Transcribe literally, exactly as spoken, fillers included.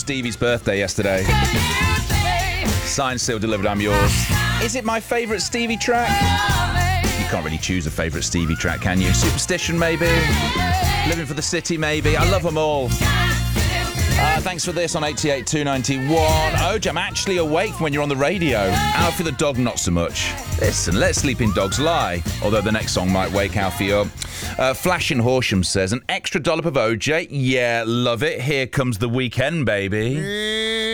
Stevie's birthday yesterday. Signed, sealed, delivered, I'm yours. Is it my favourite Stevie track? You can't really choose a favourite Stevie track, can you? Superstition, maybe? Living for the City, maybe? I love them all. Uh, thanks for this on eighty-eight two ninety-one. Oj, I'm actually awake when you're on the radio. Alfie the dog, not so much. Listen, let sleeping dogs lie. Although the next song might wake Alfie up. Uh, Flash in Horsham says, an extra dollop of O J. Yeah, love it. Here comes the weekend, baby.